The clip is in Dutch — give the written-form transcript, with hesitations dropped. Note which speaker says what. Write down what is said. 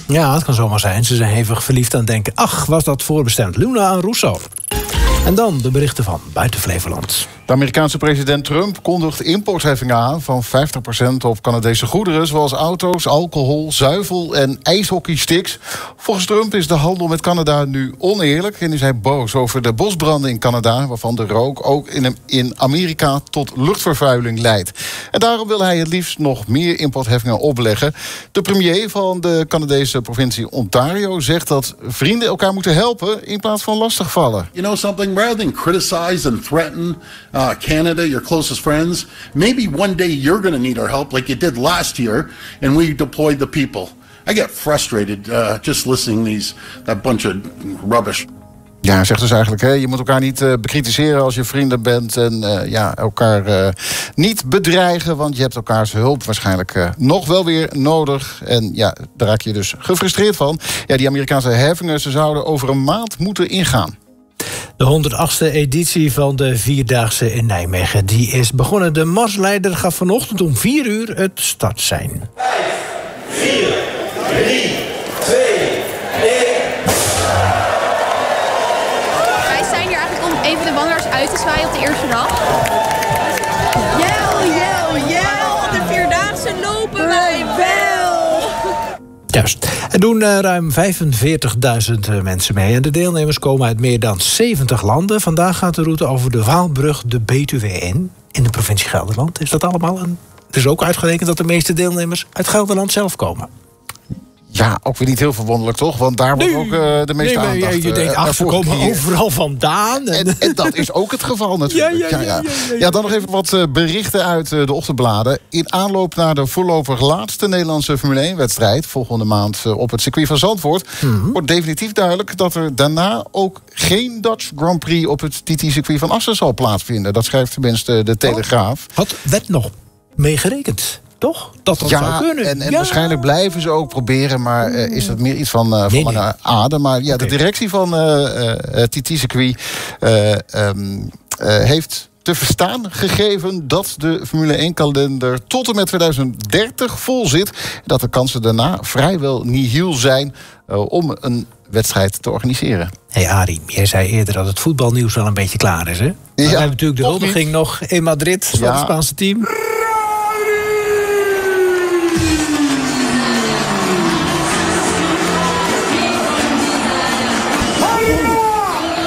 Speaker 1: Ja, het kan zomaar zijn. Ze zijn hevig verliefd aan het denken. Ach, was dat voorbestemd. Luna en Rousseau. En dan de berichten van buiten Flevoland.
Speaker 2: De Amerikaanse president Trump kondigt importheffingen aan van 50% op Canadese goederen, zoals auto's, alcohol, zuivel en ijshockeysticks. Volgens Trump is de handel met Canada nu oneerlijk en is hij boos over de bosbranden in Canada, waarvan de rook ook in Amerika tot luchtvervuiling leidt. En daarom wil hij het liefst nog meer importheffingen opleggen. De premier van de Canadese provincie Ontario zegt dat vrienden elkaar moeten helpen in plaats van lastigvallen.
Speaker 3: You know something? Rather than criticize and threaten Canada, your closest friends, maybe one day you're going to need our help like you did last year, and we deployed the people. I get frustrated just listening that bunch of rubbish.
Speaker 2: Ja, zegt dus eigenlijk, je moet elkaar niet bekritiseren als je vrienden bent en elkaar niet bedreigen, want je hebt elkaars hulp waarschijnlijk nog wel weer nodig. En ja, daar raak je dus gefrustreerd van. Ja, die Amerikaanse heffingen, ze zouden over een maand moeten ingaan.
Speaker 1: De 108e editie van de Vierdaagse in Nijmegen die is begonnen. De marsleider gaf vanochtend om 4 uur het startsein.
Speaker 4: 5, 4, 3, 2, 1.
Speaker 5: Wij zijn hier eigenlijk om even de wandelaars uit te zwaaien op de eerste dag.
Speaker 6: De Vierdaagse lopen wij wel!
Speaker 1: Juist. Er doen ruim 45.000 mensen mee. En de deelnemers komen uit meer dan 70 landen. Vandaag gaat de route over de Waalbrug de Betuwe in de provincie Gelderland. Is dat allemaal een... Het is ook uitgerekend dat de meeste deelnemers uit Gelderland zelf komen.
Speaker 2: Ja, ook weer niet heel verwonderlijk, toch? Want daar wordt ook de meeste aandacht.
Speaker 1: Je denkt, ze komen overal vandaan.
Speaker 2: En dat is ook het geval natuurlijk. Ja, dan nog even wat berichten uit de ochtendbladen. In aanloop naar de voorlopig laatste Nederlandse Formule 1-wedstrijd... volgende maand op het circuit van Zandvoort... wordt definitief duidelijk dat er daarna ook geen Dutch Grand Prix... op het TT-circuit van Assen zal plaatsvinden. Dat schrijft tenminste de Telegraaf.
Speaker 1: Werd nog meegerekend? Toch? Dat zou kunnen.
Speaker 2: En waarschijnlijk blijven ze ook proberen, maar is dat meer iets van lange adem. Maar ja, de directie van het TT-circuit heeft te verstaan gegeven dat de Formule 1-kalender tot en met 2030 vol zit. Dat de kansen daarna vrijwel nihil zijn om een wedstrijd te organiseren.
Speaker 1: Hey Arie, jij zei eerder dat het voetbalnieuws wel een beetje klaar is, hè? We hebben natuurlijk de huldiging nog in Madrid van het Spaanse team.